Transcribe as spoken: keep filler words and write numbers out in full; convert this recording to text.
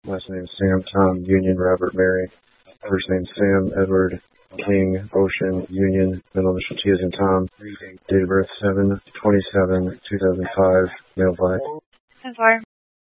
Last name Sam, Tom, Union, Robert, Mary. First name Sam, Edward, King, Ocean, Union. Middle initial T as in Tom. Date of birth seven twenty-seven two thousand five. Male black. ten four.